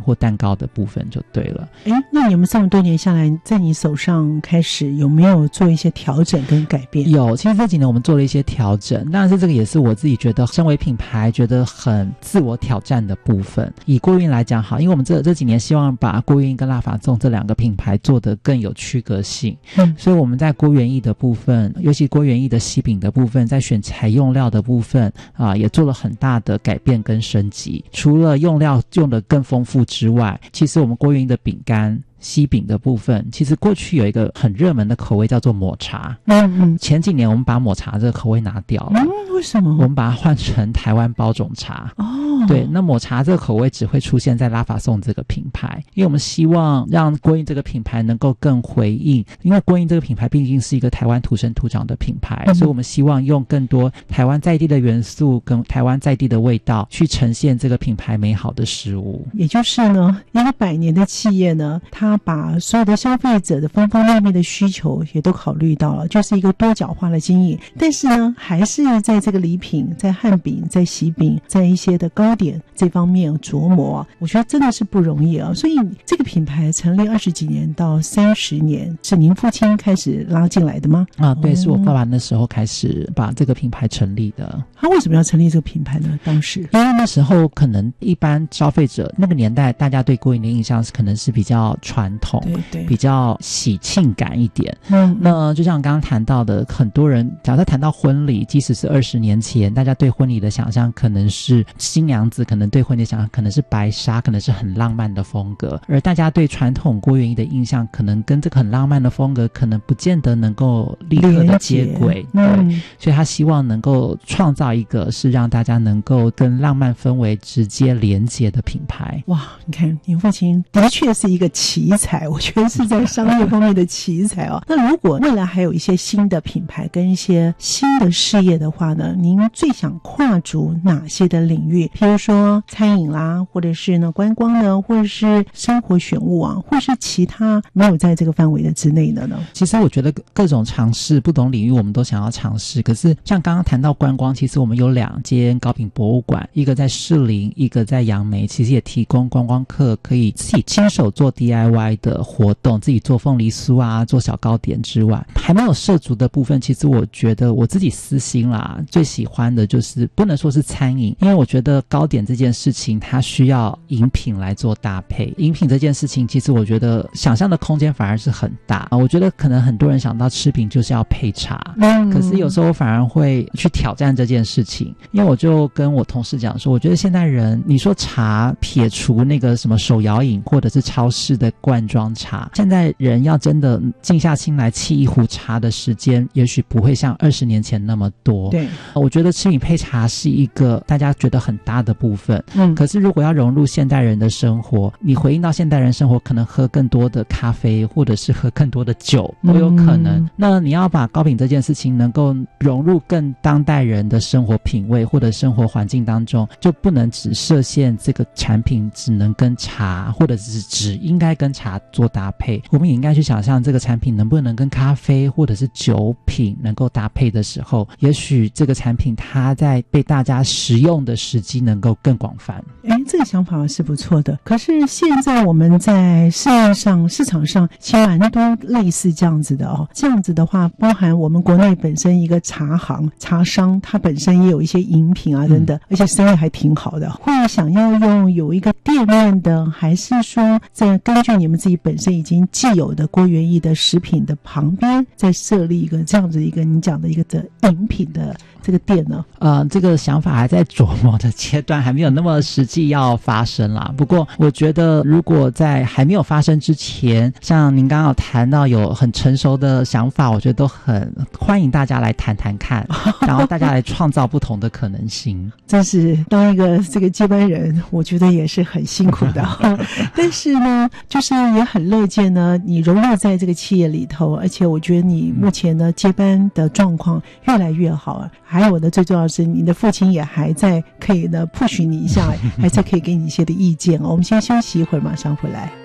或蛋糕的部分就对了。 那你们这么多年下来，在你手上开始有没有做一些调整跟改变？ 有，其实这几年我们做了一些调整，但是这个也是我自己觉得身为品牌觉得很自我挑战的部分。以郭韵来讲好，因为我们这几年希望把郭韵跟辣法粽这两个品牌做得更有区隔性，所以我们在郭元益的部分，尤其郭元益的西饼的部分，在选材用料的部分也做了很大的改变跟升级。除了用料用得更丰富之外，其实我们郭元益的饼干西饼的部分，其实过去有一个很热门的口味叫做抹茶。前几年我们把抹茶这个口味拿掉了。 为什么？ 我们把它换成台湾包种茶。对，那抹茶这个口味只会出现在拉法颂这个品牌，因为我们希望让郭韵这个品牌能够更回应，因为郭韵这个品牌毕竟是一个台湾土生土长的品牌，所以我们希望用更多台湾在地的元素跟台湾在地的味道去呈现这个品牌美好的事物。 也就是呢，一个100年的企业呢，它把所有的消费者的方方面面的需求也都考虑到了，就是一个多角化的经营。但是呢，还是在这个礼品、在汉饼、在喜饼、在一些的糕点这方面琢磨，我觉得真的是不容易啊。所以这个品牌成立20几年到30年，是您父亲开始拉进来的吗？ 对，是我爸爸那时候开始把这个品牌成立的。 他为什么要成立这个品牌呢？当时因为那时候可能一般消费者那个年代，大家对郭韵的印象可能是比较传统，对，比较喜庆感一点。那就像刚刚谈到的，很多人假设谈到婚礼，即使是20年前，大家对婚礼的想象可能是新娘子，可能对婚礼的想象可能是白纱，可能是很浪漫的风格，而大家对传统郭元益的印象可能跟这个很浪漫的风格可能不见得能够立刻的接轨。对，所以他希望能够创造一个是让大家能够跟浪漫氛围直接连接的品牌。 哇，你看您父亲的确是一个奇才，我觉得是在商业方面的奇才哦。那如果未来还有一些新的品牌跟一些新的事业的话呢，您最想跨足哪些的领域？譬如说餐饮啦，或者是呢观光呢，或者是生活选物啊，或是其他没有在这个范围的之内的呢？ 其实我觉得各种尝试不同领域我们都想要尝试，可是像刚刚谈到观光，其实我们有2间糕饼博物馆，一个在士林，一个在杨梅，其实也提供观光客可以自己亲手做 DIY 的活动，自己做凤梨酥啊，做小糕点之外，还没有涉足的部分，其实我觉得我自己私心啦，最喜欢的就是不能说是餐饮，因为我觉得糕点这件事情它需要饮品来做搭配，饮品这件事情其实我觉得想象的空间反而是很大。我觉得可能很多人想到吃饼就是要配茶，可是有时候我反而会去挑战这件事情，因为我就跟我同事讲说，我觉得现代人你说茶撇除那个什么手摇饮或者是超市的罐装茶，现在人要真的静下心来沏一壶茶的时间也许不会像20年前那么多。 对， 我觉得吃饼配茶是一个大家觉得很大的部分，可是如果要融入现代人的生活，你回应到现代人生活，可能喝更多的咖啡或者是喝更多的酒都有可能。那你要把糕饼这件事情能够融入更当代人的生活品味或者生活环境当中，就不能只设限这个产品只能跟茶或者是只应该跟茶做搭配，我们也应该去想象这个产品能不能跟咖啡或者是酒品能够搭配的时候，也许这个产品它在被大家食用的时机能够更广泛。 这个想法是不错的。可是现在我们在市场上其实蛮多类似这样子的哦。这样子的话，包含我们国内本身一个茶行茶商，它本身也有一些饮品啊等等，而且生意还挺好的。会想要有一个店面的，还是说在根据你们自己本身已经既有的郭元益的食品的旁边，再设立一个这样子一个你讲的一个的饮品的这个店呢？ 这个想法还在琢磨的阶段，还没有那么实际要发生啦。不过我觉得如果在还没有发生之前，像您刚刚有谈到有很成熟的想法，我觉得都很欢迎大家来谈谈看然后大家来创造不同的可能性。 真是当一个这个接班人，我觉得也是很辛苦的但是呢就是也很乐见呢你融入在这个企业里头，而且我觉得你目前呢接班的状况越来越好，还有呢最重要的是你的父亲也还在可以呢push你一下还在可以给你一些的意见我们先休息一会儿，马上回来。